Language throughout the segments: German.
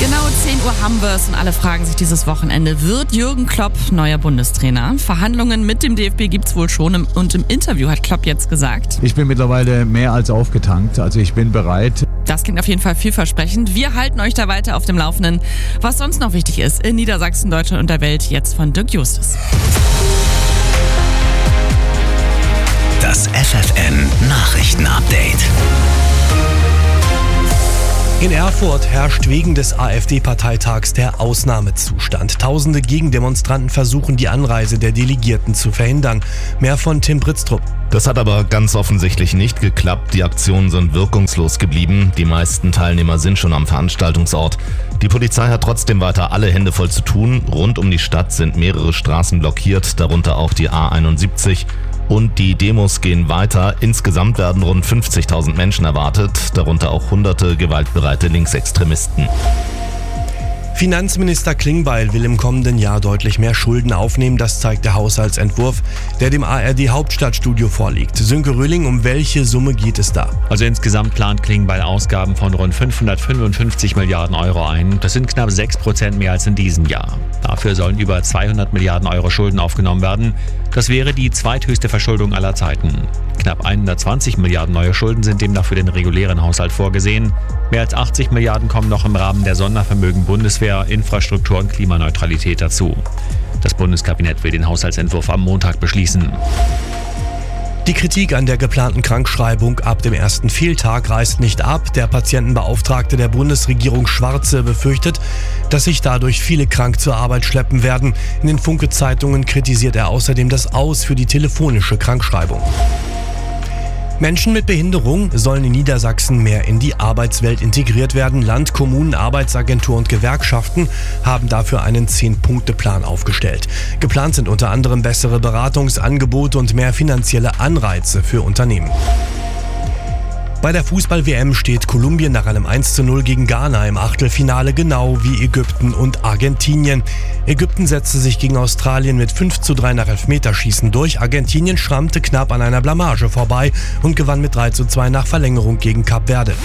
Genau 10 Uhr haben wir es und alle fragen sich dieses Wochenende, wird Jürgen Klopp neuer Bundestrainer? Verhandlungen mit dem DFB gibt's wohl schon und im Interview hat Klopp jetzt gesagt: Ich bin mittlerweile mehr als aufgetankt, also ich bin bereit. Das klingt auf jeden Fall vielversprechend. Wir halten euch da weiter auf dem Laufenden, was sonst noch wichtig ist in Niedersachsen, Deutschland und der Welt, jetzt von Dirk Justus. Das FFN Nachrichtenupdate. In Erfurt herrscht wegen des AfD-Parteitags der Ausnahmezustand. Tausende Gegendemonstranten versuchen, die Anreise der Delegierten zu verhindern. Mehr von Tim Britztrup. Das hat aber ganz offensichtlich nicht geklappt. Die Aktionen sind wirkungslos geblieben. Die meisten Teilnehmer sind schon am Veranstaltungsort. Die Polizei hat trotzdem weiter alle Hände voll zu tun. Rund um die Stadt sind mehrere Straßen blockiert, darunter auch die A71. Und die Demos gehen weiter. Insgesamt werden rund 50.000 Menschen erwartet, darunter auch hunderte gewaltbereite Linksextremisten. Finanzminister Klingbeil will im kommenden Jahr deutlich mehr Schulden aufnehmen. Das zeigt der Haushaltsentwurf, der dem ARD Hauptstadtstudio vorliegt. Sönke Röhling, um welche Summe geht es da? Also insgesamt plant Klingbeil Ausgaben von rund 555 Milliarden Euro ein. Das sind knapp 6% mehr als in diesem Jahr. Dafür sollen über 200 Milliarden Euro Schulden aufgenommen werden. Das wäre die zweithöchste Verschuldung aller Zeiten. Knapp 120 Milliarden neue Schulden sind demnach für den regulären Haushalt vorgesehen. Mehr als 80 Milliarden kommen noch im Rahmen der Sondervermögen Bundeswehr, Infrastruktur und Klimaneutralität dazu. Das Bundeskabinett will den Haushaltsentwurf am Montag beschließen. Die Kritik an der geplanten Krankschreibung ab dem ersten Fehltag reißt nicht ab. Der Patientenbeauftragte der Bundesregierung Schwarze befürchtet, dass sich dadurch viele krank zur Arbeit schleppen werden. In den Funke-Zeitungen kritisiert er außerdem das Aus für die telefonische Krankschreibung. Menschen mit Behinderung sollen in Niedersachsen mehr in die Arbeitswelt integriert werden. Land, Kommunen, Arbeitsagentur und Gewerkschaften haben dafür einen 10-Punkte-Plan aufgestellt. Geplant sind unter anderem bessere Beratungsangebote und mehr finanzielle Anreize für Unternehmen. Bei der Fußball-WM steht Kolumbien nach einem 1:0 gegen Ghana im Achtelfinale, genau wie Ägypten und Argentinien. Ägypten setzte sich gegen Australien mit 5:3 nach Elfmeterschießen durch. Argentinien schrammte knapp an einer Blamage vorbei und gewann mit 3:2 nach Verlängerung gegen Kap Verde.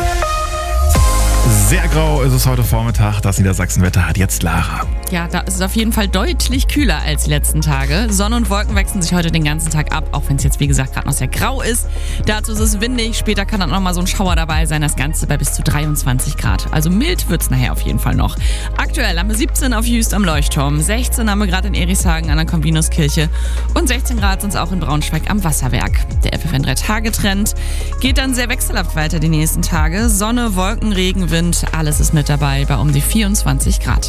Sehr grau ist es heute Vormittag. Das Niedersachsenwetter hat jetzt Lara. Ja, da ist es auf jeden Fall deutlich kühler als die letzten Tage. Sonne und Wolken wechseln sich heute den ganzen Tag ab, auch wenn es jetzt wie gesagt gerade noch sehr grau ist. Dazu ist es windig, später kann dann nochmal so ein Schauer dabei sein, das Ganze bei bis zu 23 Grad. Also mild wird es nachher auf jeden Fall noch. Aktuell haben wir 17 auf Jüst am Leuchtturm, 16 haben wir gerade in Erichshagen an der Kombinuskirche und 16 Grad sind es auch in Braunschweig am Wasserwerk. Der FFN 3-Tage-Trend geht dann sehr wechselhaft weiter die nächsten Tage. Sonne, Wolken, Regen, Wind, alles ist mit dabei bei um die 24 Grad.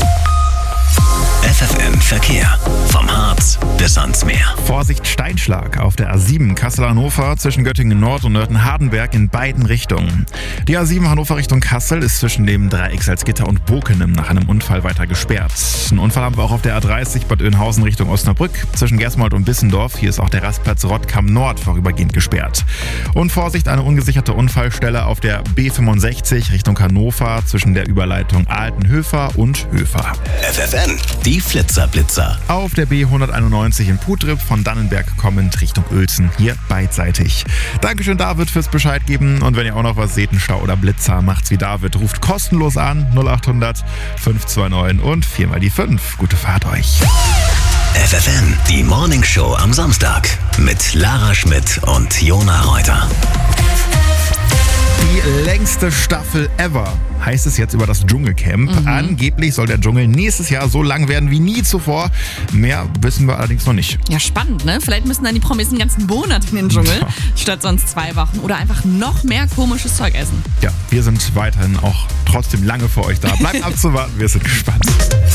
FFN Verkehr. Vom Harz bis ans Meer. Vorsicht Steinschlag auf der A7 Kassel-Hannover zwischen Göttingen Nord und Nörten-Hardenberg in beiden Richtungen. Die A7 Hannover Richtung Kassel ist zwischen dem Dreieck Salzgitter und Bokenem nach einem Unfall weiter gesperrt. Einen Unfall haben wir auch auf der A30 Bad Oeynhausen Richtung Osnabrück. Zwischen Gersmold und Bissendorf, hier ist auch der Rastplatz Rottkamp Nord vorübergehend gesperrt. Und Vorsicht, eine ungesicherte Unfallstelle auf der B65 Richtung Hannover zwischen der Überleitung Altenhöfer und Höfer. FFN, die Flitzer-Blitzer. Auf der B191 in Putrip von Dannenberg kommend Richtung Uelzen, hier beidseitig. Dankeschön David fürs Bescheid geben und wenn ihr auch noch was seht, ein Schau oder Blitzer, macht's wie David, ruft kostenlos an 0800 529 und 4 mal die 5. Gute Fahrt euch. FFN, die Morning Show am Samstag mit Lara Schmidt und Jona Reuter. Die längste Staffel ever, heißt es jetzt über das Dschungelcamp. Angeblich soll der Dschungel nächstes Jahr so lang werden wie nie zuvor. Mehr wissen wir allerdings noch nicht. Ja, spannend, ne? Vielleicht müssen dann die Promis einen ganzen Monat in den Dschungel, statt sonst 2 Wochen. Oder einfach noch mehr komisches Zeug essen. Ja, wir sind weiterhin auch trotzdem lange für euch da. Bleibt abzuwarten, wir sind gespannt.